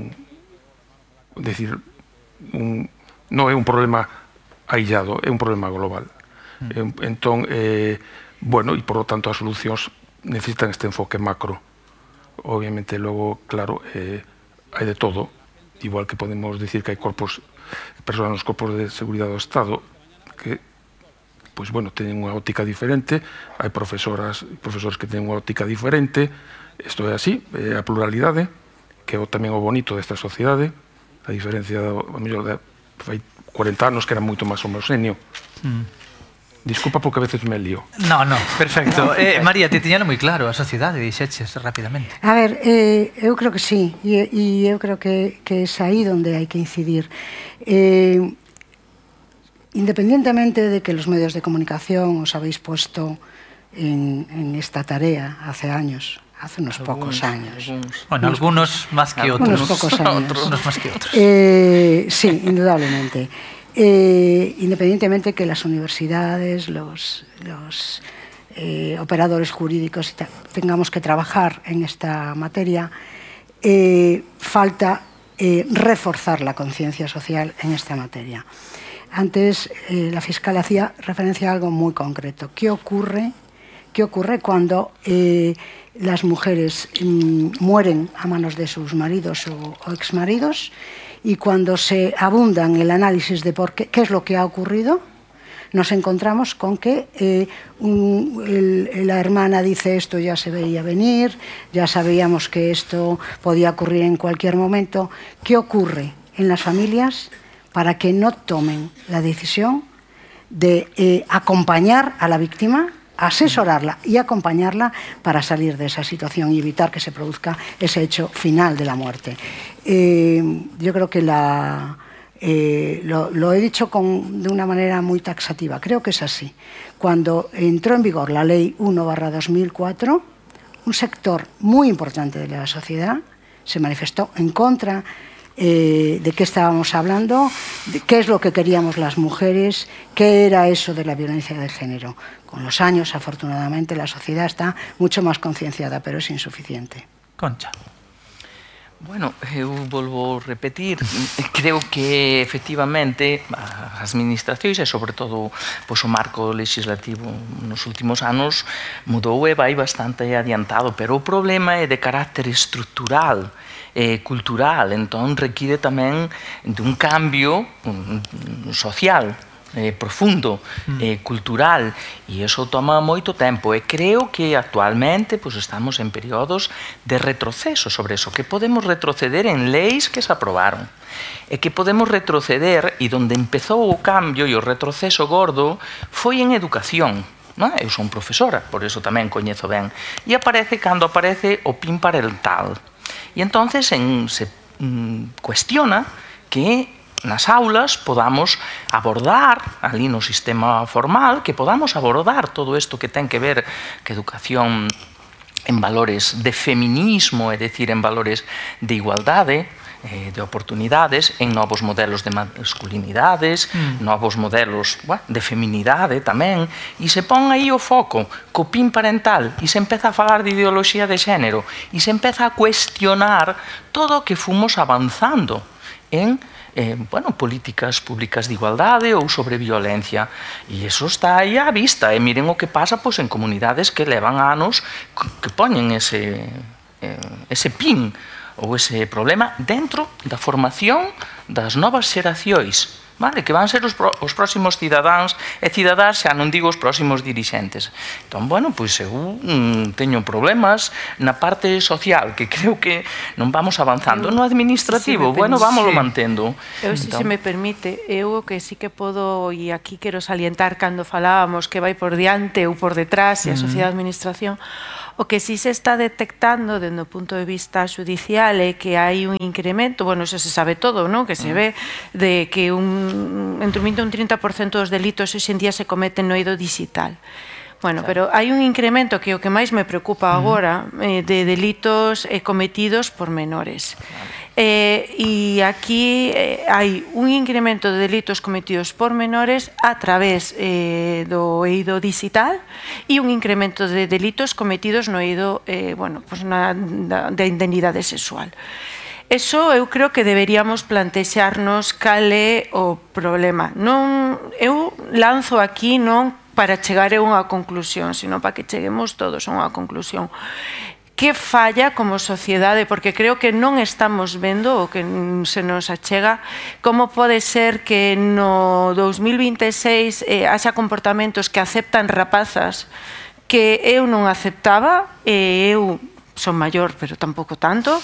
Speaker 10: non é un problema aillado, é un problema global. Entón, bueno, e por lo tanto as solucións necesitan este enfoque macro. Obviamente, logo, claro, hai de todo, igual que podemos dicir que hai persoas nos corpos de seguridade do Estado que, pois, bueno, teñen unha óptica diferente, hai profesores que teñen unha óptica diferente, isto é así, é a pluralidade, que é tamén o bonito desta sociedade, a diferencia, a mellor, de 40 anos que era moito máis homoxéneo. Disculpa porque a veces me lío.
Speaker 8: No, perfecto. María, te tiñalo moi claro, a sociedade, dixeches rapidamente.
Speaker 6: A ver, eu creo que sí, e eu creo que é aí onde hai que incidir. Independientemente de que los medios de comunicación os habéis puesto en esta tarea hace años, hace unos pocos años.
Speaker 8: Bueno, algunos más que otros.
Speaker 6: Unos pocos años.
Speaker 8: Unos más que otros.
Speaker 6: Sí, indudablemente. Independientemente que las universidades, los operadores jurídicos tengamos que trabajar en esta materia, falta reforzar la conciencia social en esta materia. Antes la fiscal hacía referencia a algo muy concreto. ¿Qué ocurre cuando las mujeres mueren a manos de sus maridos o exmaridos? Y cuando se abunda en el análisis de qué es lo que ha ocurrido, nos encontramos con que la hermana dice esto ya se veía venir, ya sabíamos que esto podía ocurrir en cualquier momento. ¿Qué ocurre en las familias para que no tomen la decisión de acompañar a la víctima, asesorarla y acompañarla para salir de esa situación y evitar que se produzca ese hecho final de la muerte? Yo creo que lo he dicho de una manera muy taxativa, creo que es así. Cuando entró en vigor la Ley 1/2004, un sector muy importante de la sociedad se manifestó en contra de qué estábamos hablando, de qué es lo que queríamos las mujeres, qué era eso de la violencia de género. Con los años, afortunadamente, la sociedad está mucho más concienciada, pero es insuficiente.
Speaker 8: Concha.
Speaker 7: Bueno, eu volvo a repetir, creo que efectivamente as administracións e sobre todo o marco legislativo nos últimos anos mudou e vai bastante adiantado, pero o problema é de carácter estrutural, cultural, entón require tamén de un cambio social profundo, cultural, e iso toma moito tempo, e creo que actualmente estamos en períodos de retroceso sobre eso, que podemos retroceder en leis que se aprobaron, e que podemos retroceder, e donde empezou o cambio e o retroceso gordo foi en educación. Eu son profesora, por iso tamén coñezo ben, e cando aparece o PIN parental, e entonces se cuestiona que nas aulas podamos abordar ali no sistema formal, que podamos abordar todo isto que ten que ver que educación en valores de feminismo, é dicir, en valores de igualdade, de oportunidades, en novos modelos de masculinidades, novos modelos de feminidade tamén, e se pon aí o foco co PIN parental e se empeza a falar de ideoloxía de xénero e se empeza a cuestionar todo o que fomos avanzando en políticas públicas de igualdade ou sobre violencia. E iso está aí á vista. E miren o que pasa en comunidades que levan anos que poñen ese PIN ou ese problema dentro da formación das novas xeracións, que van ser os próximos cidadáns e cidadás, xa non digo os próximos dirixentes. Entón, eu teño problemas na parte social, que creo que non vamos avanzando. No administrativo, vámoslo mantendo.
Speaker 9: Se me permite, eu o que sí que podo, e aquí quero salientar cando falábamos que vai por diante ou por detrás, e a sociedade de administración, o que sí se está detectando dende o punto de vista judicial é que hai un incremento, eso se sabe todo, que se ve de que entre un 20 e un 30% dos delitos hoxe en día se cometen no eido digital. Pero hai un incremento que é o que máis me preocupa agora de delitos cometidos por menores. E aquí hai un incremento de delitos cometidos por menores a través do eido digital e un incremento de delitos cometidos no eido da indemnidade sexual. Eso eu creo que deberíamos plantexarnos cal é o problema. Eu lanzo aquí non para chegar a unha conclusión, sino para que cheguemos todos a unha conclusión. Que falla como sociedade, porque creo que non estamos vendo o que se nos achega, como pode ser que no 2026 haxa comportamentos que aceptan rapazas que eu non aceptaba, eu son maior, pero tampouco tanto.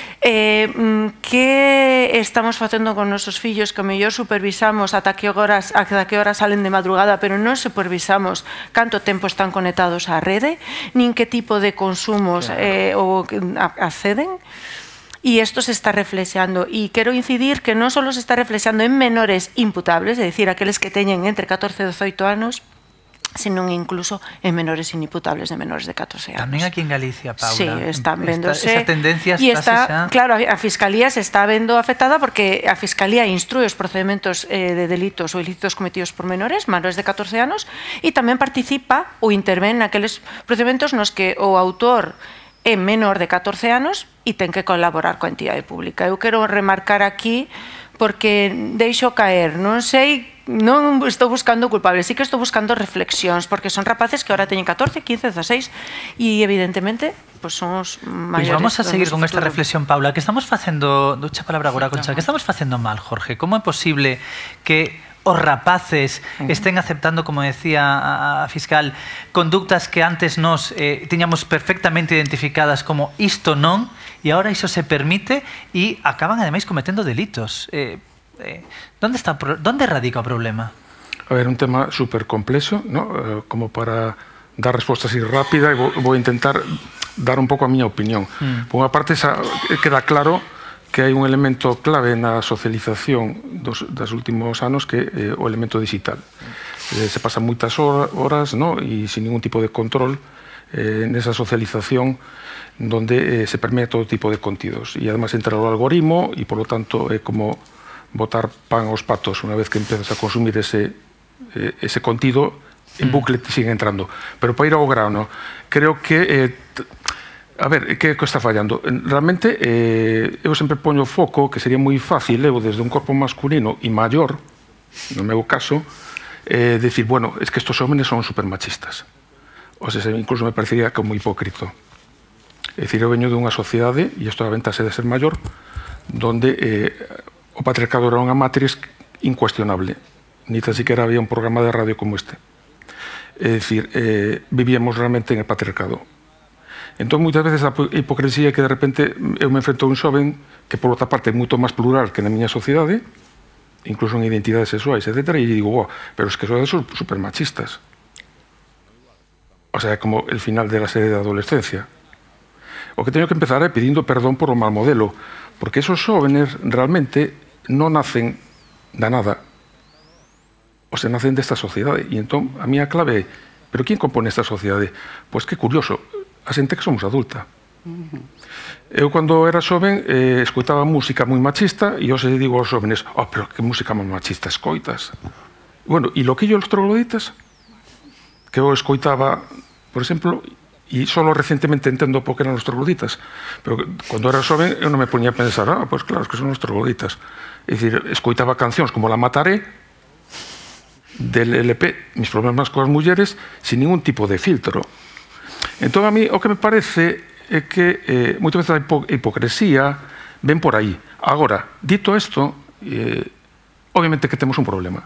Speaker 9: Que estamos facendo con nosos fillos que mellor supervisamos ata que horas salen de madrugada, pero non supervisamos canto tempo están conectados á rede, nin que tipo de consumos acceden. E isto se está reflexeando. E quero incidir que non só se está reflexeando en menores imputables, é dicir, aqueles que teñen entre 14 e 18 anos, senón incluso en menores inimputables de menores de 14 anos.
Speaker 8: Tamén aquí en Galicia, Paula.
Speaker 9: Sí, están vendose.
Speaker 8: Esa tendencia está...
Speaker 9: Claro, a Fiscalía se está vendo afectada porque a Fiscalía instrúe os procedementos de delitos ou ilícitos cometidos por menores de 14 anos e tamén participa ou intervén naqueles procedementos nos que o autor é menor de 14 anos e ten que colaborar coa entidade pública. Eu quero remarcar aquí porque deixo caer, non sei, non estou buscando culpables, sí que estou buscando reflexións, porque son rapaces que ahora teñen 14, 15, 16 e evidentemente son os maiores.
Speaker 8: Vamos a seguir con esta reflexión, Paula, que estamos facendo, ducha palabra agora, Concha, que estamos facendo mal, Jorge? Como é posible que os rapaces estén aceptando, como decía a fiscal, conductas que antes nos tiñamos perfectamente identificadas como isto non, e agora iso se permite e acaban ademais cometendo delitos. ¿Dónde radica o problema?
Speaker 10: A ver, un tema súper complexo, ¿no? Como para dar resposta así rápida, e vou intentar dar un pouco a miña opinión. Por unha parte, queda claro que hai un elemento clave na socialización dos últimos anos que é o elemento digital. Se pasan moitas horas, ¿no? E sin ningún tipo de control nesa socialización donde se permea todo tipo de contidos. E además entra o algoritmo e, por lo tanto, é como botar pan aos patos. Unha vez que empezas a consumir ese contido, en bucle te sigue entrando. Pero para ir ao grano, creo que... A ver, que está fallando? Realmente, eu sempre poño foco que sería moi fácil, eu desde un corpo masculino e maior, no meu caso, decir, bueno, es que estos homenes son supermachistas. O sea, incluso me parecería como hipócrito. É dicir, eu veño dunha sociedade, e isto aventase de ser maior, donde o patriarcado era unha matriz incuestionable. Ni tan siquiera había un programa de radio como este. É dicir, vivíamos realmente en el patriarcado. Entón, moitas veces a hipocresía é que de repente eu me enfrento a un xoven que, por outra parte, é moito máis plural que na miña sociedade, incluso en identidades sexuais, etc. E digo, pero es que sodes supermachistas. O sea, é como el final de la serie de adolescencia. O que teño que empezar é pedindo perdón por o mal modelo, porque esos xóvenes realmente non nacen da nada, o sea, nacen desta sociedade. E entón, a miña clave é, pero quen compone esta sociedade? Pois que curioso, a xente que somos adulta. Eu, cando era xoven, escoitaba música moi machista e eu se digo aos xóvenes, pero que música moi machista escoitas? Bueno, e loquillo os trogloditas, que eu escoitaba, por exemplo, e só recentemente entendo por que eran os trogloditas, pero cando era xoven eu non me poñía a pensar, pois claro, que son os trogloditas. É dicir, escoitaba cancións como La Mataré, del LP Mis problemas coas mulleres, sin ningún tipo de filtro. Entón, a mí, o que me parece é que moitas veces a hipocresía ven por aí. Agora, dito isto, obviamente que temos un problema.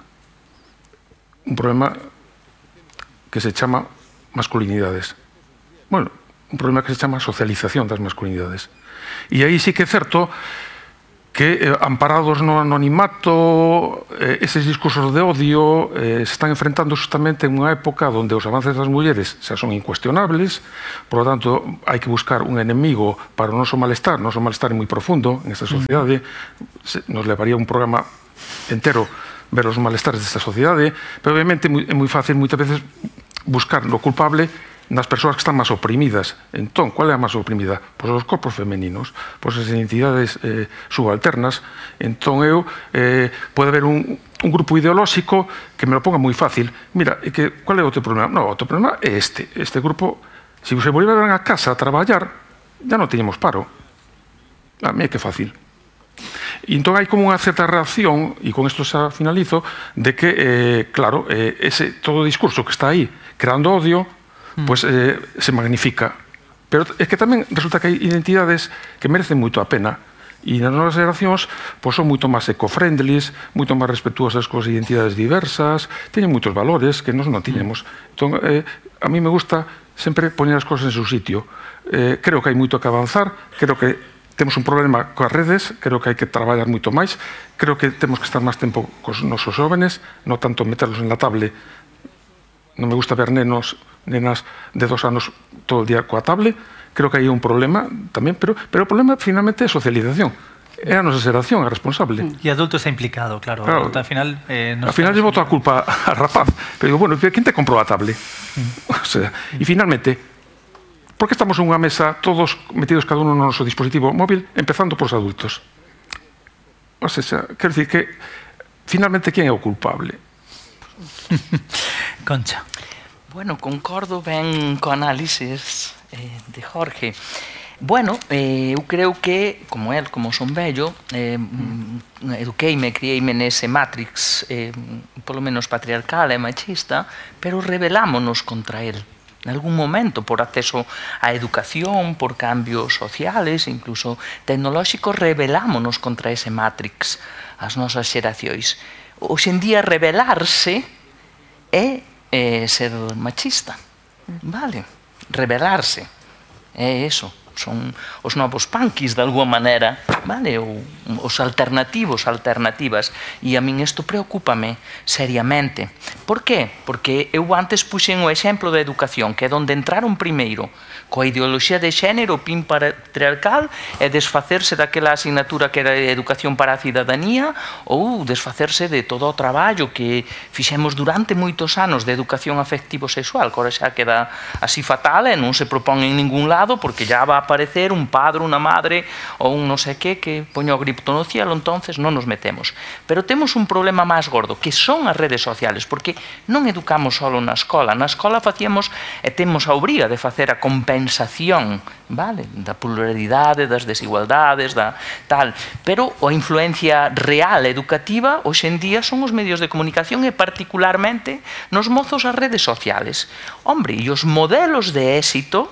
Speaker 10: Un problema que se chama masculinidades. Bueno, un problema que se chama socialización das masculinidades. E aí sí que é certo que, amparados no anonimato, eses discursos de odio se están enfrentando justamente en unha época onde os avances das mulleres xa son incuestionables, por lo tanto, hai que buscar un enemigo para o noso malestar é moi profundo en esta sociedade, nos levaría un programa entero ver os malestares desta sociedade, pero obviamente é moi fácil moitas veces buscar lo culpable nas persoas que están máis oprimidas. Entón, qual é a máis oprimida? Pois os corpos femeninos, pois as identidades subalternas. Entón, pode haber un grupo ideolóxico que me lo ponga moi fácil. Mira, qual é o teu problema? Non, o teu problema é este. Este grupo, se se volveran a casa a traballar, ya non teñemos paro. A mí é que fácil. E entón hai como unha certa reacción, e con isto xa finalizo, de que, claro, todo o discurso que está aí creando odio, pois se magnifica. Pero é que tamén resulta que hai identidades que merecen moito a pena. E nas novas generacións son moito máis eco-friendlies, moito máis respetuosas coas identidades diversas, teñen moitos valores que nós non tiñemos. Entón, a mí me gusta sempre poñer as cousas en seu sitio. Creo que hai moito que avanzar, creo que temos un problema coas redes, creo que hai que traballar moito máis, creo que temos que estar máis tempo cos nosos jóvenes, non tanto meterlos en la tablet. Non me gusta ver nenas de 2 anos todo o día coa tablet. Creo que hai un problema tamén, pero o problema finalmente é socialización. É a nosa xeración a responsable.
Speaker 8: E adulto está implicado, claro. Al final
Speaker 10: lle boto a culpa a rapaz. Pero digo, bueno, quen te comprou a tablet? O sea, e finalmente, por que estamos en unha mesa todos metidos cada uno no noso dispositivo móvil, empezando por os adultos? O sea, quero dicir que finalmente quen é o culpable?
Speaker 8: Concha.
Speaker 7: Bueno, concordo ben co análisis de Jorge. Bueno, eu creo que, como el, como son vello, eduqueime, crieime nese matrix, polo menos patriarcal e machista, pero rebelámonos contra el. En algún momento, por acceso á educación, por cambios sociales, incluso tecnolóxicos, rebelámonos contra ese matrix, as nosas xeracións. Hoxe en día, rebelarse é ser machista, vale? Rebelarse é eso, son os novos punkis de alguma maneira, vale? Ou os alternativas, e a min isto preocúpame seriamente. Por qué? Porque eu antes puxen o exemplo da educación, que é onde entraron primeiro coa ideoloxía de xénero, pin patriarcal, e desfacerse daquela asignatura que era educación para a cidadanía, ou desfacerse de todo o traballo que fixemos durante moitos anos de educación afectivo-sexual, que ora xa queda así fatal e non se propón en ningún lado, porque já va a aparecer un padre, unha madre ou un non sei que poño o grito no cielo, entonces non nos metemos. Pero temos un problema máis gordo, que son as redes sociales, porque non educamos só na escola. Na escola facíamos e temos a obriga de facer a compensación, vale, da pluralidade, das desigualdades, da tal, pero a influencia real educativa hoxe en día son os medios de comunicación e particularmente nos mozos as redes sociales. Hombre, e os modelos de éxito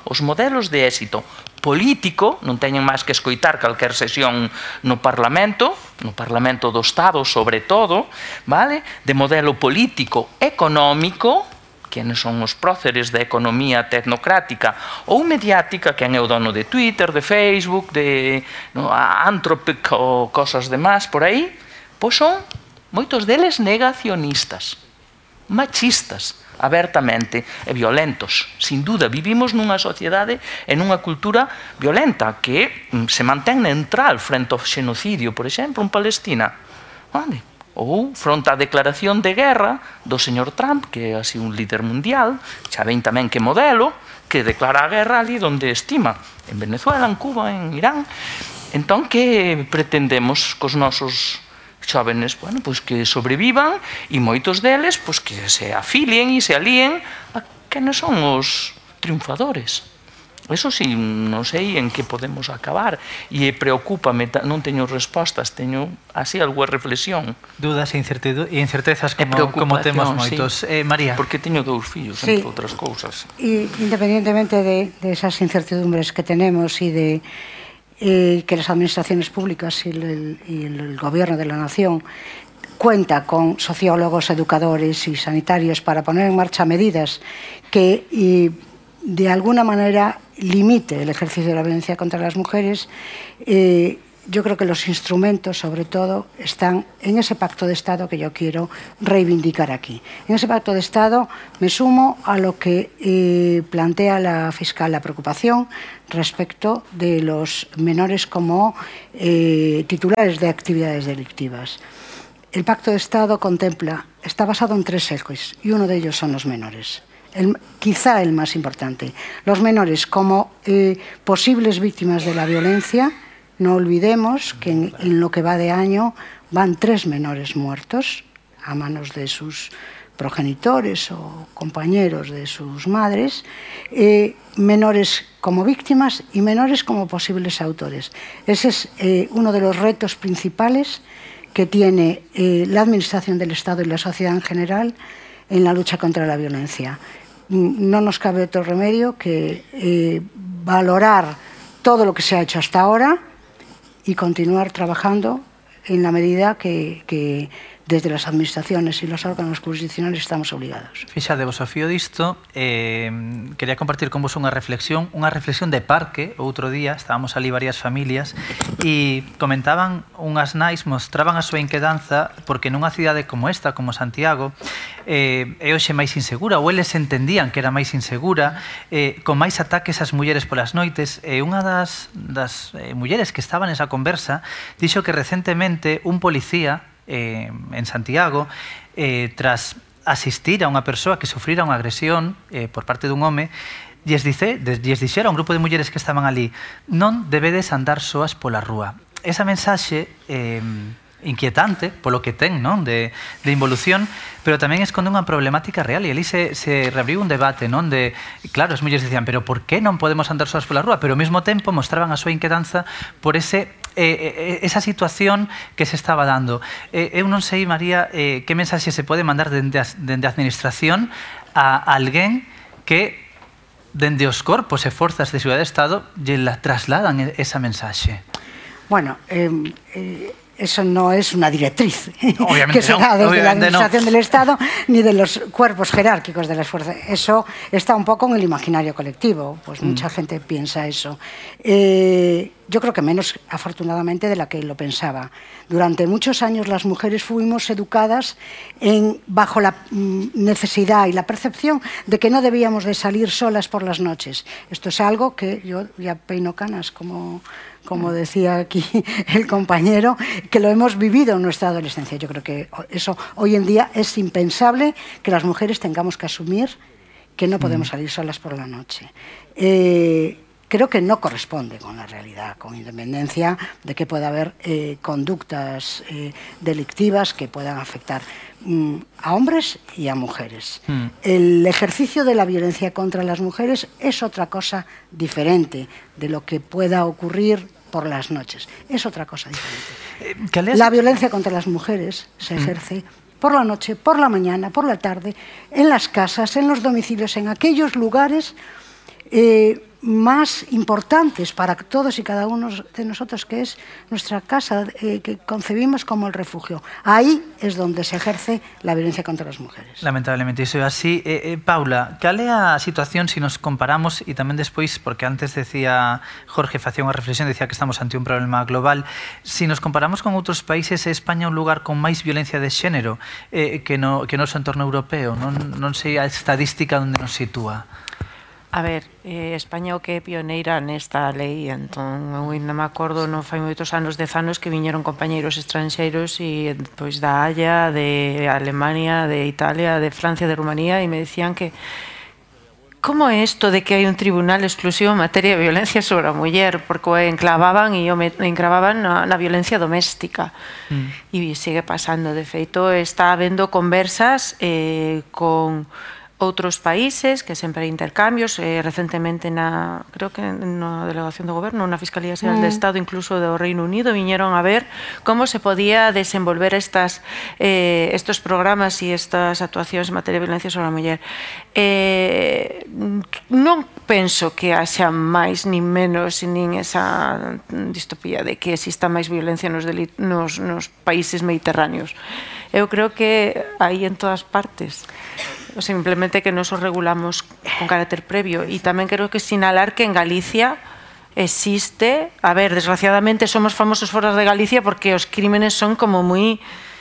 Speaker 7: político, non teñen máis que escoitar calquer sesión no Parlamento do Estado sobre todo, vale? De modelo político económico, quenes son os próceres da economía tecnocrática ou mediática, quen é o dono de Twitter, de Facebook, de Anthropic ou cosas demás por aí, pois son moitos deles negacionistas, machistas, abertamente e violentos. Sin duda, vivimos nunha sociedade e nunha cultura violenta que se mantén neutral frente ao xenocidio, por exemplo, en Palestina. Vale? Ou fronte á declaración de guerra do señor Trump, que é así un líder mundial, xa ven tamén que modelo, que declara a guerra ali donde estima, en Venezuela, en Cuba, en Irán. Entón, que pretendemos cos nosos xóvenes, bueno, pois que sobrevivan e moitos deles pois que se afilien e se alíen a quenes son os triunfadores. Eso sí, non sei en que podemos acabar e preocúpame, non teño respostas, teño así algunha reflexión.
Speaker 8: Dudas e incertezas como temos moitos. María.
Speaker 7: Porque teño 2 fillos, entre outras cousas.
Speaker 6: Y independientemente de esas incertidumbres que tenemos y de que las administraciones públicas y el gobierno de la nación cuenta con sociólogos, educadores y sanitarios para poner en marcha medidas que de alguna manera limite el ejercicio de la violencia contra las mujeres, yo creo que los instrumentos, sobre todo, están en ese pacto de Estado que yo quiero reivindicar aquí. En ese pacto de Estado me sumo a lo que plantea la fiscal, la preocupación respecto de los menores como titulares de actividades delictivas. El pacto de Estado está basado en 3 ejes y uno de ellos son los menores. Quizá el más importante. Los menores como posibles víctimas de la violencia. No olvidemos que en lo que va de año van 3 menores muertos a manos de sus progenitores o compañeros de sus madres, menores como víctimas y menores como posibles autores. Ese es uno de los retos principales que tiene la Administración del Estado y la sociedad en general en la lucha contra la violencia. No nos cabe otro remedio que valorar todo lo que se ha hecho hasta ahora y continuar trabajando en la medida que desde las administraciones y los órganos jurisdiccionales estamos obligados.
Speaker 8: Fixadevos ao fío disto, quería compartir con vos unha reflexión de parque. Outro día estábamos ali varias familias e comentaban unhas nais, mostraban a súa inquedanza porque nunha cidade como esta, como Santiago, é hoxe máis insegura, ou eles entendían que era máis insegura, con máis ataques ás mulleres polas noites. Unha das mulleres que estaba nesa conversa dixo que recentemente un policía en Santiago, tras asistir a unha persoa que sufrira unha agresión por parte dun home, lles dixera a un grupo de mulleres que estaban ali: non debedes andar soas pola rúa. Esa mensaxe inquietante polo que ten, non, de involución, pero tamén esconde unha problemática real, e ali se reabriu un debate, non, de, claro, as mulleres dicían, pero por que non podemos andar soas pola rúa? Pero ao mesmo tempo mostraban a súa inquedanza por esa situación que se estaba dando. Eu non sei, María, que mensaxe se pode mandar dende a administración a alguén que dende os corpos e forzas de seguridade do Estado lle trasladan esa mensaxe.
Speaker 6: Bueno, eso no es una directriz que se da desde la Administración del Estado ni de los cuerpos jerárquicos de las fuerzas. Eso está un poco en el imaginario colectivo, pues mucha gente piensa eso. Yo creo que menos, afortunadamente, de la que lo pensaba. Durante muchos años las mujeres fuimos educadas bajo la necesidad y la percepción de que no debíamos de salir solas por las noches. Esto es algo que yo ya peino canas, como decía aquí el compañero, que lo hemos vivido en nuestra adolescencia. Yo creo que eso hoy en día es impensable, que las mujeres tengamos que asumir que no podemos salir solas por la noche. Creo que no corresponde con la realidad, con independencia de que pueda haber conductas delictivas que puedan afectar a hombres y a mujeres. El ejercicio de la violencia contra las mujeres es otra cosa diferente de lo que pueda ocurrir por las noches. Es otra cosa diferente. La violencia contra las mujeres se ejerce por la noche, por la mañana, por la tarde, en las casas, en los domicilios, en aquellos lugares más importantes para todos y cada uno de nosotros, que es nuestra casa, que concebimos como el refugio. Ahí es donde se ejerce la violencia contra las mujeres.
Speaker 8: Lamentablemente iso é así. Paula, cal é a situación se nos comparamos, e tamén despois, porque antes decía Jorge, facía unha reflexión, decía que estamos ante un problema global, se nos comparamos con outros países, é España un lugar con máis violencia de xénero que no noso entorno europeo? Non sei a estadística onde nos sitúa.
Speaker 9: A ver, España o que é pioneira nesta lei, entón, eu ainda me acordo, non fai moitos anos, 10 anos, que viñeron compañeiros estranxeiros e pois da Haya, de Alemania, de Italia, de Francia, de Rumanía, e me dicían que como é isto de que hai un tribunal exclusivo en materia de violencia sobre a muller? Porque o enclavaban na violencia doméstica. E sigue pasando. De feito, está habendo conversas con outros países, que sempre hai intercambios, recentemente creo que na Delegación do Goberno, na Fiscalía Xeral de Estado, incluso do Reino Unido, viñeron a ver como se podía desenvolver estos programas e estas actuacións en materia de violencia sobre a muller. Non penso que haxa máis nin menos nin esa distopía de que exista máis violencia nos países mediterráneos. Eu creo que hai en todas partes. Simplemente que nos o regulamos con carácter previo. E tamén quero que sinalar que en Galicia existe, desgraciadamente somos famosos fora de Galicia porque os crímenes son como moi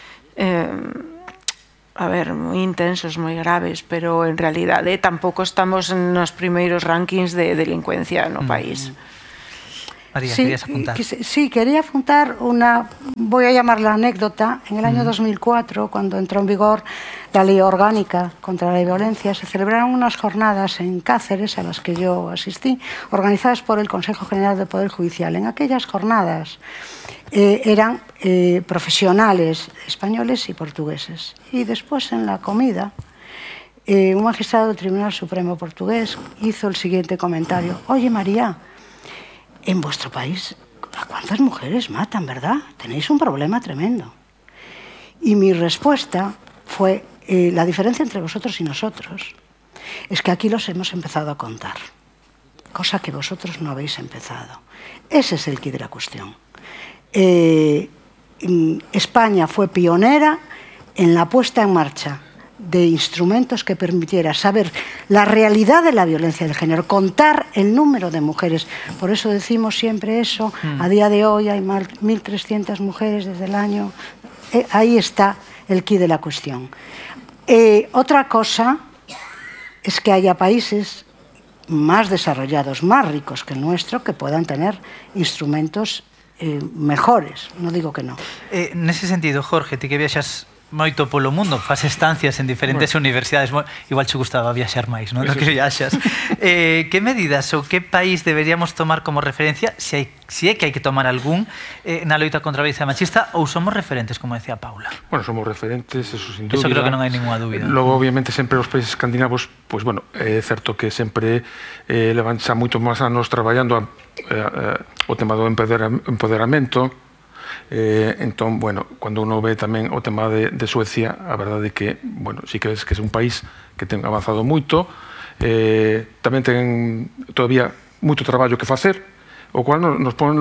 Speaker 9: moi intensos, moi graves, pero en realidade tampouco estamos nos primeiros rankings de delincuencia no país.
Speaker 8: María, ¿querías apuntar?
Speaker 6: Sí, quería apuntar voy a llamarla anécdota. En el año 2004, cuando entró en vigor la Ley Orgánica contra la Violencia, se celebraron unas jornadas en Cáceres, a las que yo asistí, organizadas por el Consejo General del Poder Judicial. En aquellas jornadas eran profesionales españoles y portugueses. Y después, en la comida, un magistrado del Tribunal Supremo portugués hizo el siguiente comentario. Oye, María, en vuestro país, ¿a cuántas mujeres matan, verdad? Tenéis un problema tremendo. Y mi respuesta fue, la diferencia entre vosotros y nosotros es que aquí los hemos empezado a contar, cosa que vosotros no habéis empezado. Ese es el quid de la cuestión. España fue pionera en la puesta en marcha de instrumentos que permitiera saber la realidad de la violencia de género, contar el número de mujeres. Por eso decimos siempre eso. A día de hoy hay 1.300 mujeres desde el año... ahí está el quid de la cuestión. Otra cosa es que haya países más desarrollados, más ricos que el nuestro, que puedan tener instrumentos mejores. No digo que no.
Speaker 8: Nese sentido, Jorge, ti que viaxas moito polo mundo, faz estancias en diferentes universidades, igual che gustaba viaxar máis, non? Do que viaxas. Que medidas ou que país deberíamos tomar como referencia, se é que hai que tomar algún, na loita contra a violencia machista, ou somos referentes, como decía Paula?
Speaker 10: Bueno, somos referentes, eso sin dúbida.
Speaker 8: Eso creo que non hai ninguna dúbida.
Speaker 10: Logo, obviamente, sempre os países escandinavos, pois, bueno, é certo que sempre levan xa moito máis anos traballando o tema do empoderamento. Entón, bueno, cando uno ve tamén o tema de Suecia, a verdade é que, bueno, sí que ves que é un país que ten avanzado moito, tamén ten todavía moito traballo que facer, o cual nos pon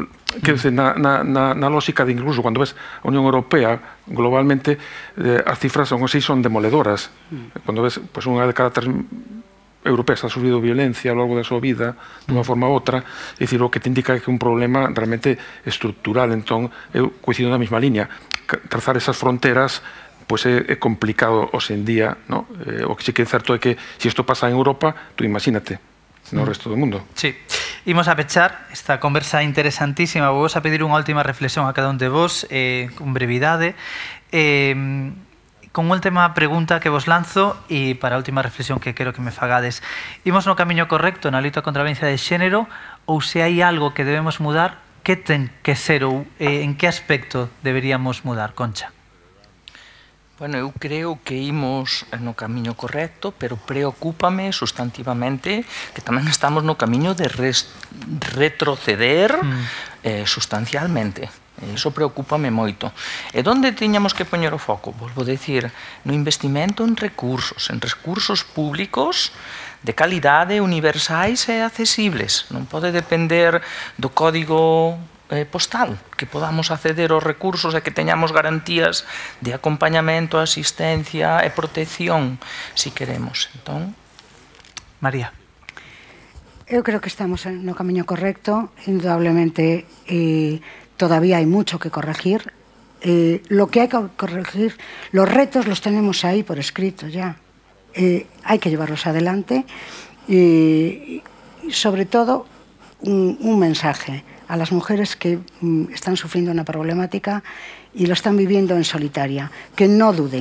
Speaker 10: na lógica de incluso cando ves a Unión Europea globalmente, as cifras son demoledoras. Cando ves unha de cada 3 europeas ha sufrido violencia a lo largo da súa vida dunha forma ou outra, é dicir, o que te indica que é un problema realmente estructural. Entón, eu coincido na mesma línea. Trazar esas fronteras pois é complicado hoxe en día, no? O que sí que é certo é que se isto pasa en Europa, tú imagínate no resto do mundo.
Speaker 8: Sí. Imos a pechar esta conversa interesantísima. Vos a pedir unha última reflexión a cada un de vos, con brevidade, con unha última pregunta que vos lanzo e para a última reflexión que quero que me fagades. Imos no camiño correcto na loita contra a violencia de xénero ou se hai algo que debemos mudar, que ten que ser ou en que aspecto deberíamos mudar, Concha?
Speaker 7: Bueno, eu creo que imos no camiño correcto, pero preocúpame sustantivamente que tamén estamos no camiño de retroceder sustancialmente. Iso preocúpame moito. E onde tiñamos que poñer o foco? Volvo a decir, no investimento en recursos públicos de calidade, universais e accesibles. Non pode depender do código postal, que podamos acceder aos recursos e que teñamos garantías de acompañamento, asistencia e protección, si queremos. Entón,
Speaker 8: María.
Speaker 6: Eu creo que estamos no camiño correcto, indudablemente. Todavía hay mucho que corregir. Lo que hay que corregir, los retos los tenemos ahí por escrito ya. Hay que llevarlos adelante. Y sobre todo, un mensaje a las mujeres que están sufriendo una problemática y lo están viviendo en solitaria. Que no duden,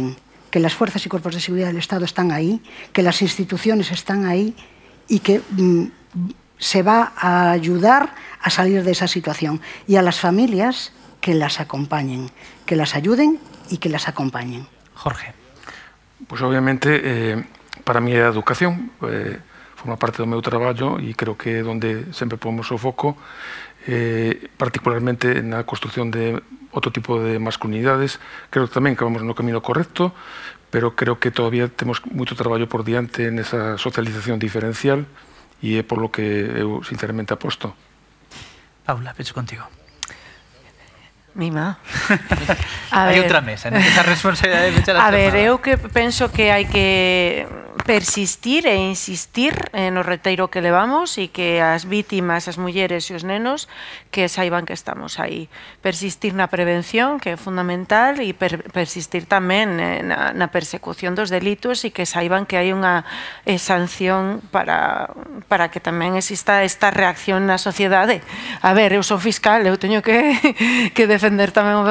Speaker 6: que las fuerzas y cuerpos de seguridad del Estado están ahí, que las instituciones están ahí y que se va a ayudar a salir de esa situación. Y a las familias que las acompañen, que las ayuden y que las acompañen.
Speaker 8: Jorge.
Speaker 10: Pois obviamente para mí é a educación, forma parte do meu traballo e creo que é onde sempre pomos o foco, particularmente na construción de outro tipo de masculinidades. Creo tamén que vamos no camino correcto, pero creo que todavía temos moito traballo por diante nesa socialización diferencial e é por lo que eu sinceramente aposto.
Speaker 8: Paula, pecho contigo.
Speaker 9: Mima.
Speaker 8: Hai outra mesa, esa responsabilidade de pechar a
Speaker 9: ver, eu que penso que hai que persistir e insistir no reteiro que levamos e que as vítimas, as mulleres e os nenos que saiban que estamos aí. Persistir na prevención, que é fundamental, e persistir tamén na persecución dos delitos e que saiban que hai unha sanción para que tamén exista esta reacción na sociedade. A ver, eu son fiscal, eu teño que defender tamén o